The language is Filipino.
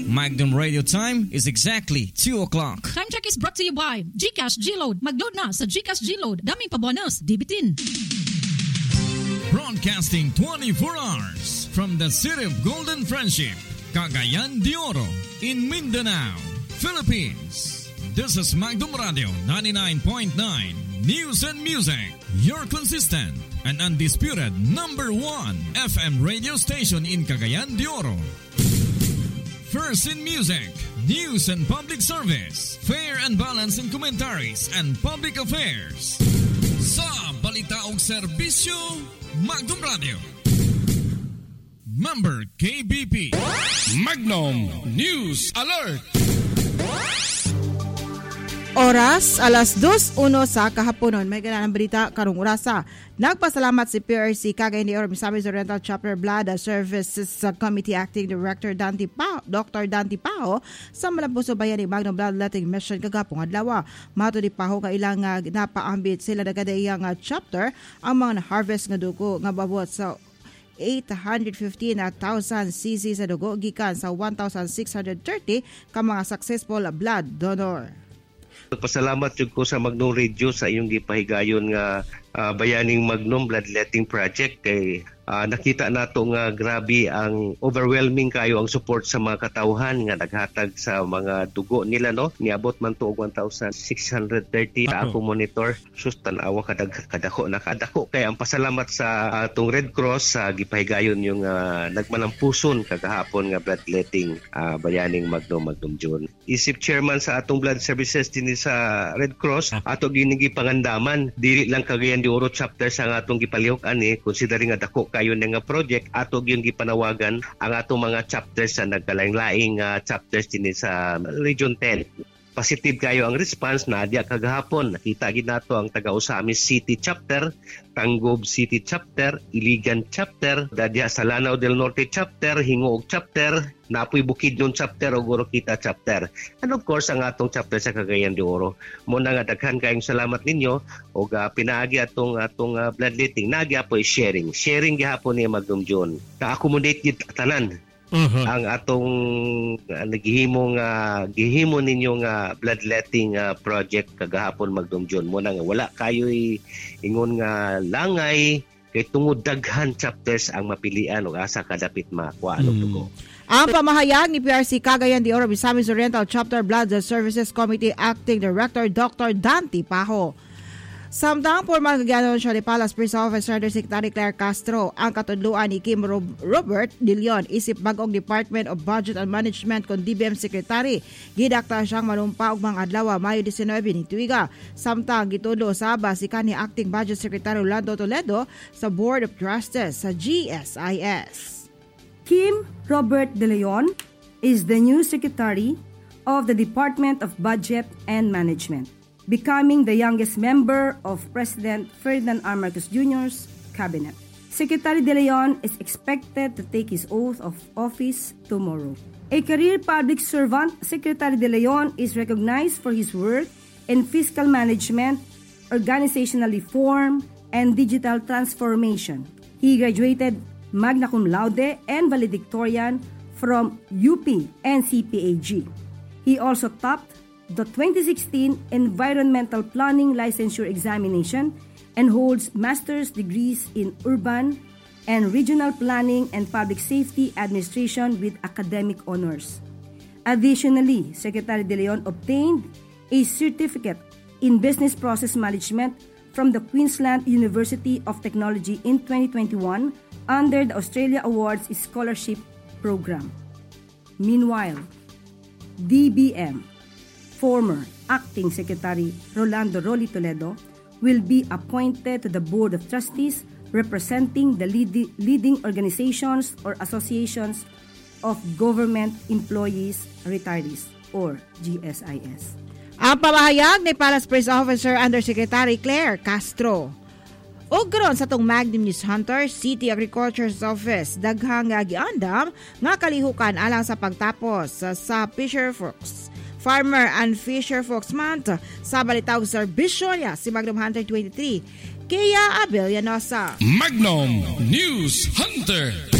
Magnum Radio time is exactly 2 o'clock. Time check is brought to you by GCash G-Load. Mag-load na sa GCash G-Load. Daming pa-bonus, dibitin. Broadcasting 24 hours from the city of Golden Friendship, Cagayan de Oro, in Mindanao, Philippines. This is Magnum Radio 99.9 News and Music, your consistent and undisputed #1 FM radio station in Cagayan de Oro. First in music, news and public service, fair and balanced in commentaries and public affairs. Sa balita ug serbisyo, Magnum Radio. Member KBP. Magnum News Alert. Oras, 2:01 sa kahaponon. May ganang balita karong orasa. Nagpasalamat si PRC Cagayan de Oro Misamis Oriental Chapter Blood Services Committee Acting Director Dr. Dante Pao sa Malabuso Bayan ni Magnum Bloodletting Mission kagapong adlaw. Mato di Pao nga ilang napaambit sila nagadayang chapter ang mga harvest nga dugo nga babot sa 815,000 cc sa dugo gikan sa 1,630 ka mga successful blood donor. Pasalamat jud ko sa Magnum Radio sa iyong gipahigayon nga bayaning Magnum Bloodletting Project kay nakita nato nga grabe ang overwhelming kayo ang support sa mga katawhan nga naghatag sa mga dugo nila no. Niabot man to og 1,630 ako monitor sus tan-awa kadako kay ang pasalamat sa atong Red Cross sa gipahigayon yung nagmanampuson kagahapon nga bloodletting bayaning Magnum June. Isip chairman sa atong blood services din sa Red Cross ato ginigi pangandaman dili lang Cagayan de Oro chapter sa atong gipalihok ani considering nga dako kayo nga project ato gyud gipanawagan ang atong mga chapters sa nagkalain-laing chapters din sa Region 10. Positive kayo ang response na diya kagahapon. Nakita gid nato ang taga-Usamis City chapter, Tanggob City chapter, Iligan chapter, dadya sa Lanao del Norte chapter, Hingoog chapter, Napoy Bukidnon chapter ug Oroquita chapter. And of course ang atong chapter sa Cagayan de Oro. Muna nga daghan kayong salamat ninyo ug pinaagi atong bloodletting. Nagi apoy sharing gihapon ni Magnum June. Ka-accommodate gid tanan. Ang atong gihimo ninyong bloodletting project kagahapon Magnum June mo nga wala kayo'y ingon nga langay kay tungod daghan chapters ang mapilian ug asa kadapit makuha og dugo. Ang pamahayag ni PRC Cagayan de Oro Misamis Oriental Chapter Blood Services Committee Acting Director Dr. Dante Pajo. Samtang formal kaganon siya ni Palace Police Officer Secretary Claire Castro ang katudluan ni Kim Robert De Leon isip bagong Department of Budget and Management kon DBM Secretary. Gidakta siyang manumpa og mga adlaw Mayo 19 ni tuiga. Samtang gitulo sa si kanhi Acting Budget Secretary Lando Toledo sa Board of Trustees sa GSIS. Kim Robert De Leon is the new Secretary of the Department of Budget and Management, becoming the youngest member of President Ferdinand R. Marcos Jr.'s cabinet. Secretary De Leon is expected to take his oath of office tomorrow. A career public servant, Secretary De Leon is recognized for his work in fiscal management, organizational reform, and digital transformation. He graduated magna cum laude and valedictorian from UP and CPAG. He also topped the 2016 Environmental Planning Licensure Examination and holds master's degrees in Urban and Regional Planning and Public Safety Administration with academic honors. Additionally, Secretary De Leon obtained a certificate in Business Process Management from the Queensland University of Technology in 2021 under the Australia Awards Scholarship Program. Meanwhile, DBM former Acting Secretary Rolando Rolly Toledo will be appointed to the Board of Trustees representing the leading organizations or associations of Government Employees Retirees or GSIS. Ang pamahayag ni Palace Police Officer Undersecretary Claire Castro. O karon sa tong Magnum News Hunter City Agriculture's Office daghang giandam nga kalihukan alang sa pagtapos sa Fisher Folks Farmer and Fisher Folks Month sa balitawag serbisyo niya si Magnum Hunter 23 Kaya Abel Yanosa. Magnum News Hunter.